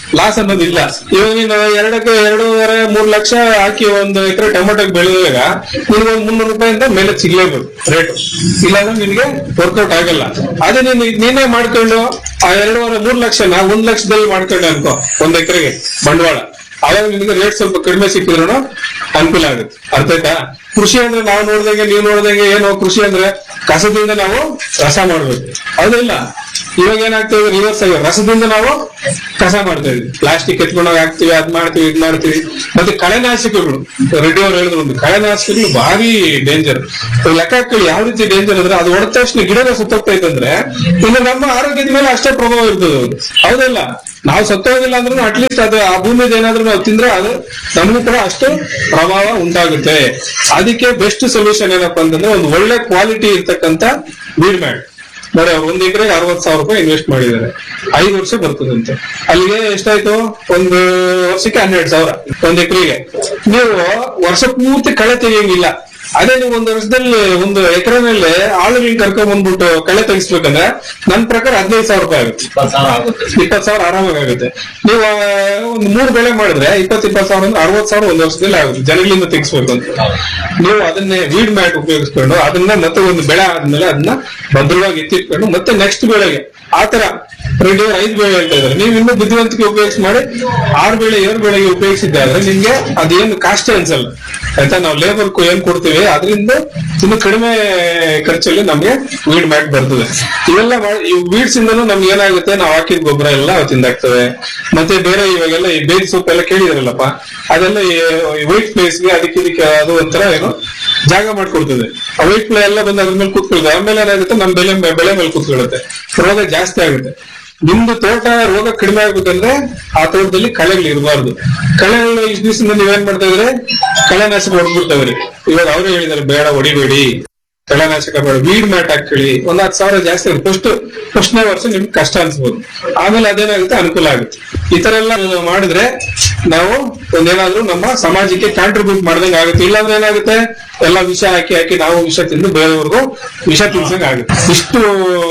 ಲಾಸ್ ಅನ್ನೋದಿಲ್ಲ. ಇವಾಗ ನೀನು ಎರಡಕ್ಕೆ ಎರಡೂವರೆ ಮೂರ್ ಲಕ್ಷ ಹಾಕಿ ಒಂದು ಎಕರೆ ಟೊಮೆಟೊಗೆ ಬೆಳೆದಾಗ ನಿನ್ಗೆ ಒಂದು ಮುನ್ನೂರು ರೂಪಾಯಿಂದ ಮೇಲೆ ಸಿಗ್ಲೇಬೇಕು ರೇಟ್, ಇಲ್ಲಾಂದ್ರೆ ನಿನ್ಗೆ ವರ್ಕೌಟ್ ಆಗಲ್ಲ. ಅದೇ ನೀನು ನೀನೇ ಮಾಡ್ಕೊಂಡು ಆ ಎರಡೂವರೆ ಮೂರ್ ಲಕ್ಷನ ಒಂದ್ ಲಕ್ಷದಲ್ಲಿ ಮಾಡ್ಕೊಂಡೆ ಅನ್ಕೋ ಒಂದ್ ಎಕರೆಗೆ ಬಂಡವಾಳ, ಅವಾಗ ನಿನ್ಗೆ ರೇಟ್ ಸ್ವಲ್ಪ ಕಡಿಮೆ ಸಿಕ್ಕಿದ್ರು ಅನುಕೂಲ ಆಗುತ್ತೆ. ಅರ್ಥ ಆಯ್ತಾ? ಕೃಷಿ ಅಂದ್ರೆ ನಾವು ನೋಡ್ದಂಗೆ ನೀವು ನೋಡ್ದಂಗೆ ಏನು ಕೃಷಿ ಅಂದ್ರೆ ಕಸದಿಂದ ನಾವು ರಸ ಮಾಡ್ಬೇಕು, ಹೌದಿಲ್ಲ? ಇವಾಗ ಏನಾಗ್ತದೆ ರಿವರ್ಸ್ ಆಗಿ ರಸದಿಂದ ನಾವು ಕಸ ಮಾಡ್ತಾ ಇದೀವಿ, ಪ್ಲಾಸ್ಟಿಕ್ ಎತ್ಕೊಂಡೋಗಿ ಹಾಕ್ತಿವಿ, ಅದ್ ಮಾಡ್ತೀವಿ ಇದ್ ಮಾಡ್ತೀವಿ. ಮತ್ತೆ ಕಳೆನಾಶಕಗಳು, ರೆಡ್ಡಿ ಅವ್ರು ಹೇಳಿದ್ರು ಒಂದು ಕಳೆನಾಶಕಗಳು ಭಾರಿ ಡೇಂಜರ್. ಲೆಕ್ಕ ಹಾಕಿ ಯಾವ ರೀತಿ ಡೇಂಜರ್ ಅಂದ್ರೆ ಅದು ಹೊಡೆದ ತಕ್ಷಣ ಗಿಡನ ಸುತ್ತೋಗ್ತೈತೆ ಅಂದ್ರೆ ಇನ್ನು ನಮ್ಮ ಆರೋಗ್ಯದ ಮೇಲೆ ಅಷ್ಟೇ ಪ್ರಭಾವ ಇರ್ತದೆ, ಹೌದಲ್ಲ? ನಾವು ಸತ್ತೋಗಿಲ್ಲ ಅಂದ್ರೂ ಅಟ್ಲೀಸ್ಟ್ ಅದು ಆ ಭೂಮಿದ ಏನಾದ್ರೂ ನಾವು ತಿಂದ್ರೆ ಅದು ನಮಗೂ ಕೂಡ ಅಷ್ಟು ಪ್ರಭಾವ ಉಂಟಾಗುತ್ತೆ. ಅದಕ್ಕೆ ಬೆಸ್ಟ್ ಸೊಲ್ಯೂಷನ್ ಏನಪ್ಪಾ ಅಂತಂದ್ರೆ ಒಂದು ಒಳ್ಳೆ ಕ್ವಾಲಿಟಿ ಇರ್ತಕ್ಕಂಥ ವೀಡ್ ಮ್ಯಾಟ್. ನೋಡಿ ಅವ್ರು ಒಂದ್ ಎಕರೆಗೆ ಅರವತ್ ಸಾವಿರ ರೂಪಾಯಿ ಇನ್ವೆಸ್ಟ್ ಮಾಡಿದ್ದಾರೆ, ಐದು ವರ್ಷ ಬರ್ತದಂತೆ. ಅಲ್ಲಿಗೆ ಎಷ್ಟಾಯ್ತು? ಒಂದು ವರ್ಷಕ್ಕೆ ಹನ್ನೆರಡು ಸಾವಿರ ಒಂದ್ ಎಕರೆಗೆ. ನೀವು ವರ್ಷ ಪೂರ್ತಿ ಕಳೆ ತೆಗಿಯಂಗಿಲ್ಲ. ಅದೇ ನೀವು ಒಂದು ವರ್ಷದಲ್ಲಿ ಒಂದು ಎಕರೆನಲ್ಲಿ ಆಳುಗಳನ್ನ ಕರ್ಕೊಂಡ್ ಬಂದ್ಬಿಟ್ಟು ಕಳೆ ತೆಗಿಸ್ಬೇಕಂದ್ರೆ ನನ್ ಪ್ರಕಾರ ಹದಿನೈದು ಸಾವಿರ ರೂಪಾಯಿ ಆಗುತ್ತೆ, ಇಪ್ಪತ್ತು ಸಾವಿರ ಆರಾಮಾಗಿ ಆಗುತ್ತೆ. ನೀವು ಒಂದು ಮೂರು ಬೆಳೆ ಮಾಡಿದ್ರೆ ಇಪ್ಪತ್ ಇಪ್ಪತ್ತು ಸಾವಿರ ಅಂದ್ರೆ ಅರವತ್ ಸಾವಿರ ಒಂದ್ ವರ್ಷದಲ್ಲಿ ಆಗುತ್ತೆ ಜನಗಳಿಂದ ತೆಗಿಸ್ಬೇಕು ಅಂತ. ನೀವು ಅದನ್ನೇ ವೀಡ್ ಮ್ಯಾಟ್ ಉಪಯೋಗಿಸ್ಕೊಂಡು ಅದನ್ನ ಮತ್ತೆ ಒಂದು ಬೆಳೆ ಆದ್ಮೇಲೆ ಅದನ್ನ ಭದ್ರವಾಗಿ ಎತ್ತಿಟ್ಕೊಂಡು ಮತ್ತೆ ನೆಕ್ಸ್ಟ್ ಬೆಳೆಗೆ ಆತರ ರೆಡಿ ಐದು ಬೆಳೆ ಹೇಳ್ತಾ ಇದ್ದಾರೆ. ನೀವು ಇನ್ನೂ ಬುದ್ಧಿವಂತಿಕೆ ಉಪಯೋಗಿಸಿ ಮಾಡಿ ಆರು ಬೆಳೆ ಏಳು ಬೆಳೆಗೆ ಉಪಯೋಗಿಸಿದ್ದಾದ್ರೆ ನಿಮ್ಗೆ ಅದೇನು ಕಾಸ್ಟ್ ಅನ್ಸಲ್ಲ, ಆಯ್ತಾ? ನಾವು ಲೇಬರ್ ಏನ್ ಕೊಡ್ತೀವಿ ಅದರಿಂದ ಇನ್ನು ಕಡಿಮೆ ಖರ್ಚಲ್ಲಿ ನಮ್ಗೆ ವೀಡ್ ಮ್ಯಾಟ್ ಬರ್ತದೆ. ಇವೆಲ್ಲ ಈ ವೀಡ್ಸ್ ಇಂದನೂ ನಮ್ಗೆ ಏನಾಗುತ್ತೆ, ನಾವು ಹಾಕಿದ ಗೊಬ್ಬರ ಎಲ್ಲ ತಿಂದಾಗ್ತವೆ. ಮತ್ತೆ ಬೇರೆ ಇವಾಗೆಲ್ಲ ಈ ಬೇಲಿ ಸೊಪ್ಪು ಎಲ್ಲ ಕೇಳಿದಾರಲ್ಲಪ್ಪ, ಅದೆಲ್ಲ ವೈಟ್ ಪ್ಲೇಸ್ಗೆ ಅದಕ್ಕೆ ಇದಕ್ಕೆ ಅದು ಒಂಥರ ಏನು ಜಾಗ ಮಾಡ್ಕೊಡ್ತದೆ. ಆ ವೈಟ್ ಪ್ಲೇ ಎಲ್ಲ ಬಂದು ಅದ್ರ ಮೇಲೆ ಕೂತ್ಕೊಳ್ತದೆ, ಆಮೇಲೆ ಏನಾಗುತ್ತೆ ನಮ್ಮ ಬೆಳೆ ಬೆಳೆ ಮೇಲೆ ಕೂತ್ಕೊಳ್ಳುತ್ತೆ, ರೋಗ ಜಾಸ್ತಿ ಆಗುತ್ತೆ. ನಿಮ್ದು ತೋಟ ರೋಗ ಕಡಿಮೆ ಆಗ್ಬೇಕಂದ್ರೆ ಆ ತೋಟದಲ್ಲಿ ಕಳೆಗಳು ಇರಬಾರ್ದು. ಕಳೆಗಳು ಇಷ್ಟು ದಿವಸದಿಂದ ನೀವೇನ್ ಮಾಡ್ತಾ ಇದ್ರೆ ಕಳೆನಾಶಕ ಹೊಡ್ಬಿಡ್ತಾವ್ರಿ. ಇವಾಗ ಅವರೇ ಹೇಳಿದಾರೆ ಬೇಡ ಹೊಡಿಬೇಡಿ, ಕಳೆನಾಶಕ ಬೇಡ, ವೀಡ್ ಮ್ಯಾಟ್ ಹಾಕಿ ಒಂದ್ ಹತ್ತು ಸಾವಿರ ಜಾಸ್ತಿ ಆಗುತ್ತೆ. ಫಸ್ಟ್ ಫಸ್ಟ್ನೇ ವರ್ಷ ನಿಮ್ಗೆ ಕಷ್ಟ ಅನ್ಸ್ಬೋದು, ಆಮೇಲೆ ಅದೇನಾಗುತ್ತೆ ಅನುಕೂಲ ಆಗುತ್ತೆ. ಈ ತರ ಎಲ್ಲ ಮಾಡಿದ್ರೆ ನಾವು ಒಂದೇನಾದ್ರೂ ನಮ್ಮ ಸಮಾಜಕ್ಕೆ ಕಾಂಟ್ರಿಬ್ಯೂಟ್ ಮಾಡ್ದಂಗೆ ಆಗುತ್ತೆ. ಇಲ್ಲಾಂದ್ರೆ ಏನಾಗುತ್ತೆ, ಎಲ್ಲ ವಿಷ ಹಾಕಿ ಹಾಕಿ ನಾವು ವಿಷ ತಿಂದು ಬೇರೆಯವ್ರಿಗೂ ವಿಷ ತಿನ್ಸಂಗ್ ಆಗುತ್ತೆ. ಇಷ್ಟು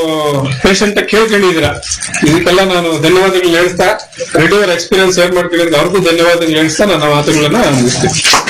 ಪೇಷಂಟ್ ಕೇಳ್ಕೊಂಡಿದ್ದೀರಾ, ಇದಕ್ಕೆಲ್ಲ ನಾನು ಧನ್ಯವಾದಗಳು ಹೇಳ್ತಾ ರೆಡಿ ಅವರ್ ಎಕ್ಸ್ಪೀರಿಯನ್ಸ್ ಶೇರ್ ಮಾಡ್ಕೊಂಡಿದ್ರೆ ಅವ್ರಿಗೂ ಧನ್ಯವಾದಗಳು ಹೇಳ್ತಾ ನನ್ನ ಮಾತುಗಳನ್ನ ಮುಗಿಸ್ತೀನಿ.